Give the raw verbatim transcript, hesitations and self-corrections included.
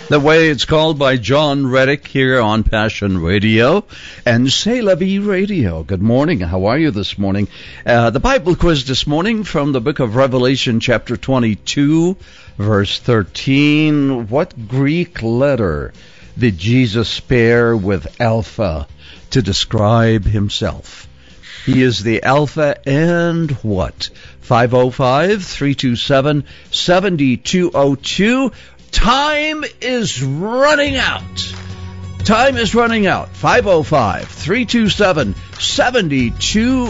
The way it's called by John Reddick here on Passion Radio and C'est La Vie Radio. Good morning. How are you this morning? Uh, the Bible quiz this morning from the book of Revelation, chapter twenty-two, verse thirteen. What Greek letter did Jesus spare with Alpha to describe himself? He is the Alpha and what? five oh five, three two seven, seven two oh two. Time is running out. Time is running out. five oh five, three two seven, seven two